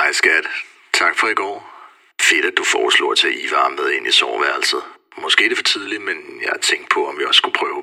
Hej skat. Tak for i går. Fedt, at du foreslår at tage Ivar med ind i soveværelset. Måske er det for tidligt, men jeg har tænkt på, om vi også skulle prøve